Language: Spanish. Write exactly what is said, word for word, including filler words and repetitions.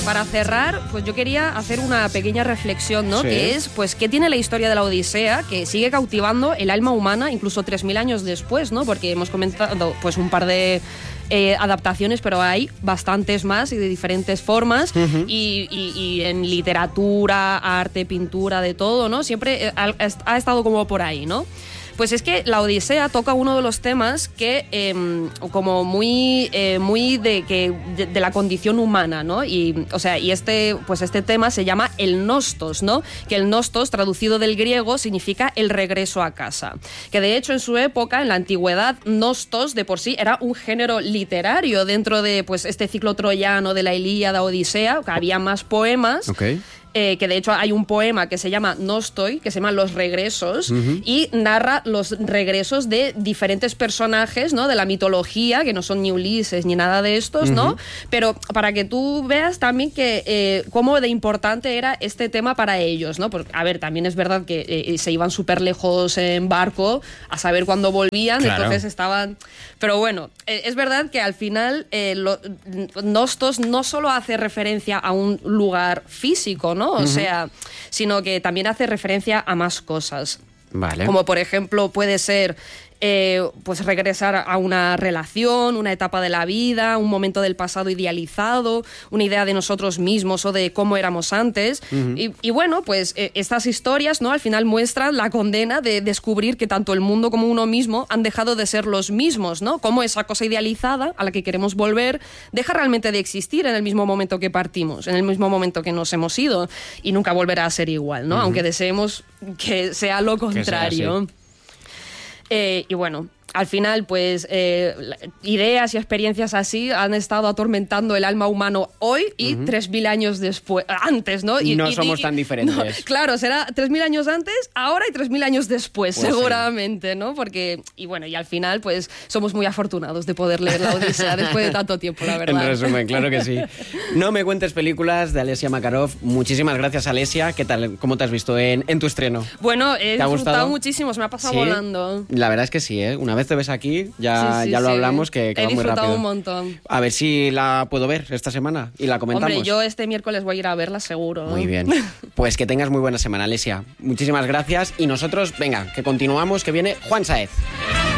para cerrar, pues yo quería hacer una pequeña reflexión, ¿no? Sí. Que es, pues, ¿qué tiene la historia de la Odisea que sigue cautivando el alma humana incluso tres mil años después, ¿no? Porque hemos comentado, pues, un par de eh, adaptaciones, pero hay bastantes más y de diferentes formas. Uh-huh. y, y, y en literatura, arte, pintura, de todo, ¿no? Siempre ha, ha estado como por ahí, ¿no? Pues es que la Odisea toca uno de los temas que eh, como muy eh, muy de que de, de la condición humana, ¿no? Y o sea, y este pues este tema se llama el nostos, ¿no? Que el nostos, traducido del griego, significa el regreso a casa. Que de hecho en su época, en la antigüedad, nostos de por sí era un género literario dentro de pues este ciclo troyano de la Ilíada, Odisea, que había más poemas. Okay. Eh, que de hecho hay un poema que se llama Nostoi, que se llama Los regresos, uh-huh. y narra los regresos de diferentes personajes, ¿no? De la mitología, que no son ni Ulises ni nada de estos, uh-huh. ¿no? Pero para que tú veas también que eh, cómo de importante era este tema para ellos, ¿no? Porque, a ver, también es verdad que eh, se iban súper lejos en barco a saber cuándo volvían, claro. Entonces estaban... Pero bueno, eh, es verdad que al final eh, lo, Nostos no solo hace referencia a un lugar físico, ¿no? O uh-huh. sea, sino que también hace referencia a más cosas. Vale. Como por ejemplo puede ser eh, pues regresar a una relación, una etapa de la vida, un momento del pasado idealizado, una idea de nosotros mismos o de cómo éramos antes. Uh-huh. y, y bueno, pues eh, estas historias, ¿no? Al final muestran la condena de descubrir que tanto el mundo como uno mismo han dejado de ser los mismos, ¿no? Cómo esa cosa idealizada a la que queremos volver deja realmente de existir en el mismo momento que partimos, en el mismo momento que nos hemos ido, y nunca volverá a ser igual, ¿no? Uh-huh. Aunque deseemos que sea lo contrario. Eh, y bueno, al final, pues, eh, ideas y experiencias así han estado atormentando el alma humano hoy y uh-huh. tres mil años después, antes, ¿no? Y, no y, somos y, tan diferentes. No, claro, será tres mil años antes, ahora y tres mil años después, pues seguramente, sí. ¿no? Porque, y bueno, y al final, pues, somos muy afortunados de poder leer la Odisea después de tanto tiempo, la verdad. En resumen, claro que sí. No me cuentes películas, de Alesia Makarov. Muchísimas gracias, Alesia. ¿Qué tal? ¿Cómo te has visto en, en tu estreno? Bueno, he ¿Te ha disfrutado gustado? muchísimo, se me ha pasado ¿Sí? volando. La verdad es que sí, ¿eh? Una vez te ves aquí, ya, sí, sí, ya lo sí. hablamos, que, que he va muy rápido. He disfrutado un montón. A ver si la puedo ver esta semana y la comentamos. Hombre, yo este miércoles voy a ir a verla seguro. Muy bien. Pues que tengas muy buena semana, Alesia. Muchísimas gracias y nosotros, venga, que continuamos, que viene Juan Sáez.